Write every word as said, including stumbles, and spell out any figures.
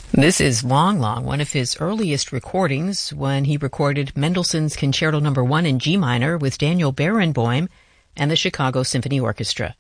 This is Long Long, one of his earliest recordings when he recorded Mendelssohn's Concerto Number One in G minor with Daniel Barenboim and the Chicago Symphony Orchestra.